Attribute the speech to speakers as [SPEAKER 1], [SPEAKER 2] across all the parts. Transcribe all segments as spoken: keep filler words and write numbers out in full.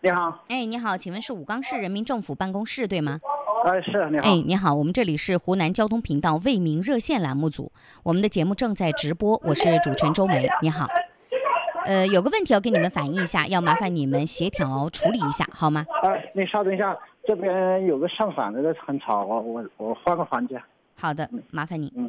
[SPEAKER 1] 你好。
[SPEAKER 2] 哎，你好，请问是武冈市人民政府办公室对吗？
[SPEAKER 1] 呃，是，你好。
[SPEAKER 2] 哎，你好，我们这里是湖南交通频道为民热线栏目组，我们的节目正在直播，我是主持人周梅。你好，呃，有个问题要跟你们反映一下，要麻烦你们协调处理一下，好吗？
[SPEAKER 1] 啊，你稍等一下，这边有个上访的很吵，我我我换个环境。
[SPEAKER 2] 好的，麻烦你。
[SPEAKER 1] 嗯。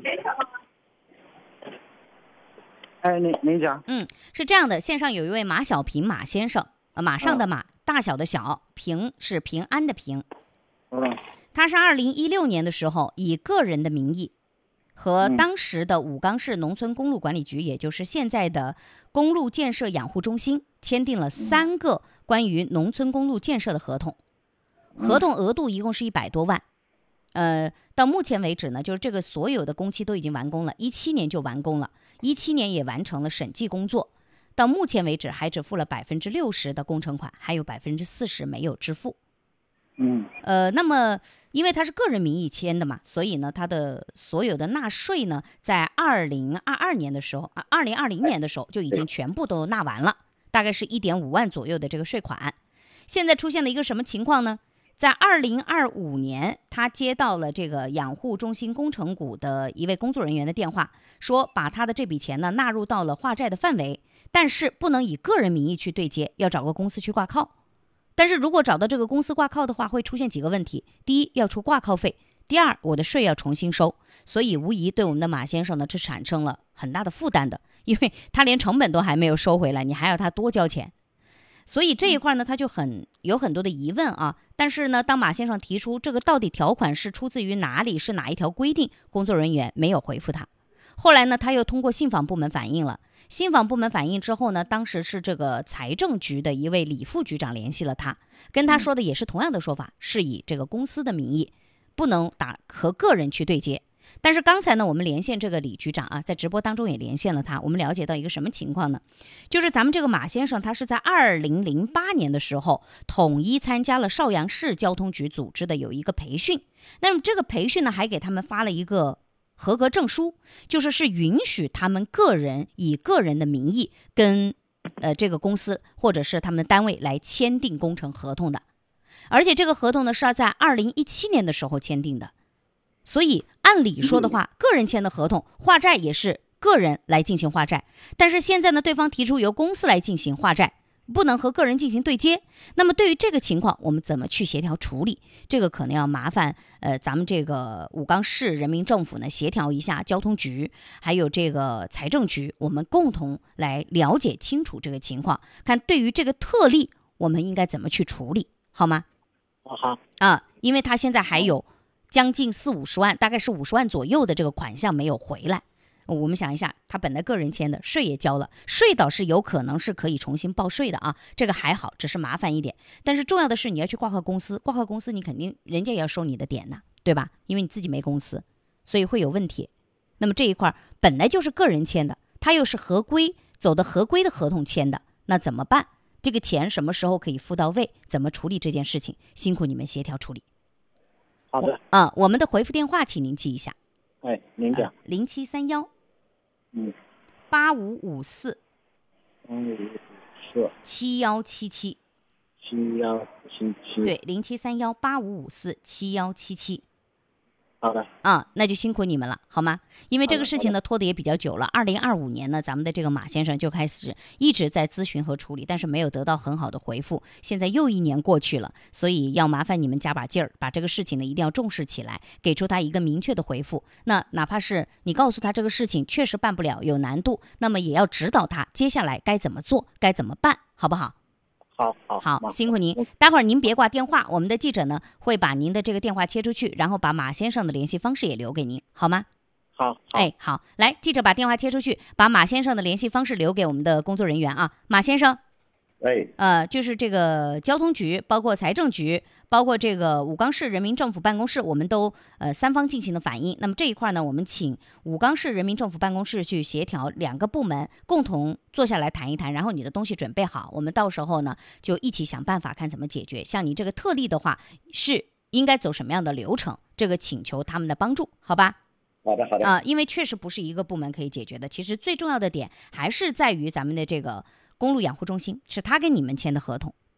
[SPEAKER 1] 哎，您您讲。
[SPEAKER 2] 嗯，是这样的，线上有一位马小平马先生，呃，马上的马，嗯、大小的小，平是平安的平。
[SPEAKER 1] 嗯。
[SPEAKER 2] 他是二零一六年的时候，以个人的名义，和当时的武冈市农村公路管理局，嗯、也就是现在的公路建设养护中心，签订了三个关于农村公路建设的合同，合同额度一共是一百多万。呃，到目前为止呢，就是这个所有的工期都已经完工了，一七年就完工了，一七年也完成了审计工作，到目前为止还只付了百分之六十的工程款，还有百分之四十没有支付。
[SPEAKER 1] 嗯，
[SPEAKER 2] 呃，那么因为他是个人名义签的嘛，所以呢，他的所有的纳税呢，在二零二二年的时候，二零二零年的时候就已经全部都纳完了，大概是一点五万左右的这个税款。现在出现了一个什么情况呢？在二零二五年，他接到了这个养护中心工程股的一位工作人员的电话，说把他的这笔钱呢纳入到了化债的范围，但是不能以个人名义去对接，要找个公司去挂靠。但是如果找到这个公司挂靠的话，会出现几个问题：第一，要出挂靠费；第二，我的税要重新收。所以无疑对我们的马先生呢，是产生了很大的负担的，因为他连成本都还没有收回来，你还要他多交钱。所以这一块呢，他就很有很多的疑问啊。但是呢，当马先生提出这个到底条款是出自于哪里，是哪一条规定，工作人员没有回复他。后来呢，他又通过信访部门反映了。信访部门反映之后呢，当时是这个财政局的一位李副局长联系了他，跟他说的也是同样的说法，是以这个公司的名义，不能打和个人去对接。但是刚才呢，我们连线这个李局长啊，在直播当中也连线了他，我们了解到一个什么情况呢？就是咱们这个马先生，他是在二零零八年的时候，统一参加了邵阳市交通局组织的有一个培训，那么这个培训呢，还给他们发了一个合格证书，就是是允许他们个人以个人的名义跟呃这个公司或者是他们的单位来签订工程合同的，而且这个合同呢是要在二零一七年的时候签订的，所以按理说的话，个人签的合同化债也是个人来进行化债，但是现在呢，对方提出由公司来进行化债，不能和个人进行对接。那么对于这个情况，我们怎么去协调处理？这个可能要麻烦呃咱们这个武冈市人民政府呢协调一下交通局，还有这个财政局，我们共同来了解清楚这个情况，看对于这个特例我们应该怎么去处理，好吗？
[SPEAKER 1] 好
[SPEAKER 2] 啊，因为他现在还有将近四五十万，大概是五十万左右的这个款项没有回来。我们想一下，他本来个人签的，税也交了，税倒是有可能是可以重新报税的啊，这个还好，只是麻烦一点。但是重要的是你要去挂靠公司，挂靠公司你肯定人家也要收你的点呢，对吧？因为你自己没公司，所以会有问题。那么这一块本来就是个人签的，他又是合规走的合规的合同签的，那怎么办？这个钱什么时候可以付到位？怎么处理这件事情？辛苦你们协调处理。
[SPEAKER 1] 好的。
[SPEAKER 2] 啊，我们的回复电话请您记一下。
[SPEAKER 1] 哎，您讲。
[SPEAKER 2] 零七三幺。
[SPEAKER 1] 嗯，
[SPEAKER 2] 八五五四，
[SPEAKER 1] 嗯，是
[SPEAKER 2] 七幺七七，
[SPEAKER 1] 七幺七七，
[SPEAKER 2] 对，零七三幺八五五四七幺七七。
[SPEAKER 1] 好的
[SPEAKER 2] 啊，那就辛苦你们了，好吗？因为这个事情呢拖得也比较久了。二零二五年呢，咱们的这个马先生就开始一直在咨询和处理，但是没有得到很好的回复。现在又一年过去了，所以要麻烦你们加把劲儿，把这个事情呢一定要重视起来，给出他一个明确的回复。那哪怕是你告诉他这个事情确实办不了，有难度，那么也要指导他接下来该怎么做，该怎么办，好不好？
[SPEAKER 1] 好好
[SPEAKER 2] 好，辛苦您。待会儿您别挂电话，我们的记者呢会把您的这个电话切出去，然后把马先生的联系方式也留给您，好吗？
[SPEAKER 1] 好，
[SPEAKER 2] 哎，好，来，记者把电话切出去，把马先生的联系方式留给我们的工作人员啊。马先生，
[SPEAKER 1] 哎，
[SPEAKER 2] 呃，就是这个交通局，包括财政局，包括这个武冈市人民政府办公室，我们都呃三方进行了反映。那么这一块呢，我们请武冈市人民政府办公室去协调，两个部门共同坐下来谈一谈，然后你的东西准备好，我们到时候呢就一起想办法看怎么解决。像你这个特例的话，是应该走什么样的流程？这个请求他们的帮助，好吧？
[SPEAKER 1] 好的好的
[SPEAKER 2] 啊、呃，因为确实不是一个部门可以解决的。其实最重要的点还是在于咱们的这个公路养护中心，是他跟你们签的合同，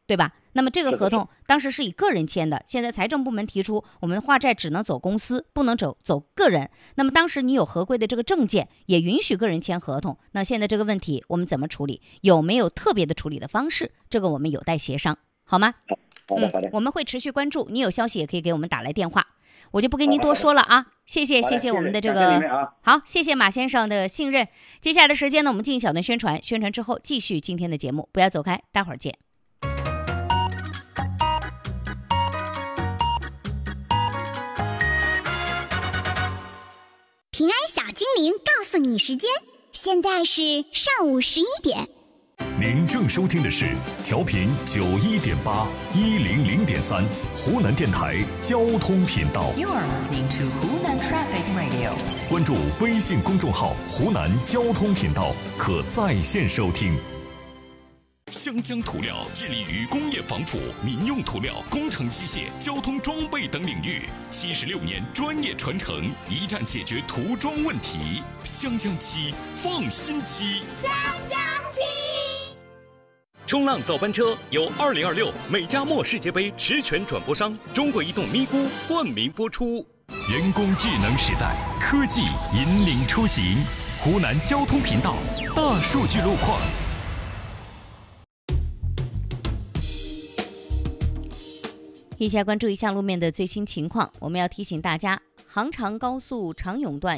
[SPEAKER 2] 对吧？那么这个合同当时是以个人签的，现在财政部门提出我们化债只能走公司，不能走走个人。那么当时你有合规的这个证件，也允许个人签合同。那现在这个问题我们怎么处理？有没有特别的处理的方式？这个我们有待协商，好吗？
[SPEAKER 1] 好的好的、
[SPEAKER 2] 嗯，我们会持续关注，你有消息也可以给我们打来电话。我就不跟您多说了啊，谢谢谢谢我们的这个好，谢谢马先生的信任。接下来的时间呢，我们进行小段宣传，宣传之后继续今天的节目，不要走开，待会儿见。
[SPEAKER 3] 平安小精灵告诉你时间，现在是上午十一点。
[SPEAKER 4] 您正收听的是调频九一点八一零零点三湖南电台交通频道。
[SPEAKER 5] You are listening to Hunan Traffic Radio。
[SPEAKER 4] 关注微信公众号湖南交通频道，可在线收听。湘江涂料致力于工业防腐、民用涂料、工程机械、交通装备等领域，七十六年专业传承，一站解决涂装问题。湘江漆，放心漆。
[SPEAKER 3] 湘江漆。
[SPEAKER 6] 冲浪早班车由二零二六美加墨世界杯持权转播商中国移动咪咕冠名播出。
[SPEAKER 4] 人工智能时代，科技引领出行。湖南交通频道大数据路况。
[SPEAKER 2] 一起来关注一下路面的最新情况。我们要提醒大家，杭长高速长永段